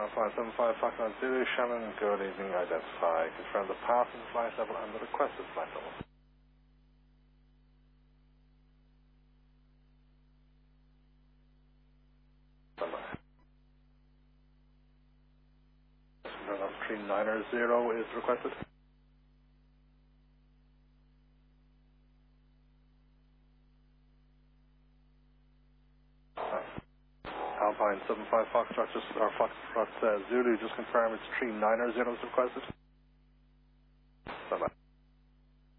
Alpine 75 Foxtrot Zulu, Shannon, good evening, identify. Confirm the passing flight level and the requested flight level. Confirm 3990 is requested. Alpine 75 Foxtrot, Zulu, just confirm it's 3990 is requested.